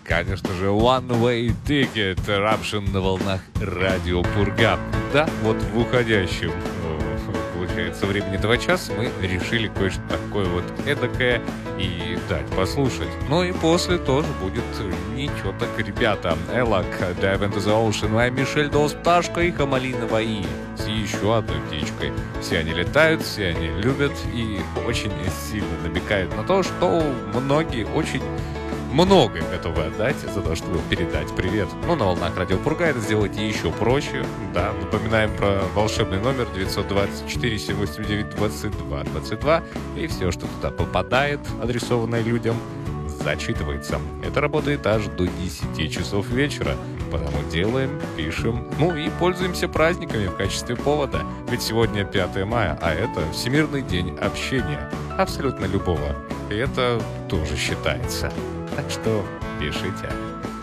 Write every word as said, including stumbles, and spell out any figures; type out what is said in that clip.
конечно же, One Way Ticket, Eruption на волнах Радио Пурга. Да, вот в уходящем, получается, времени этого часа мы решили кое-что такое вот эдакое и дать послушать. Ну и после тоже будет ничего так, ребята. Элак, Dive into the Ocean, моя Мишель Доус, пташка и Хамалинова И с еще одной птичкой. Все они летают, все они любят и очень сильно намекают на то, что многие очень многое готовы отдать за то, чтобы передать привет. Ну, на волнах Радио Пурга это сделать еще проще. Да, напоминаем про волшебный номер девятьсот двадцать четыре семь восемь девять двадцать два двадцать два. И все, что туда попадает, адресованное людям, зачитывается. Это работает аж до десяти часов вечера. Потому делаем, пишем, ну и пользуемся праздниками в качестве повода. Ведь сегодня пятое мая, а это Всемирный день общения. Абсолютно любого. И это тоже считается. Так что пишите.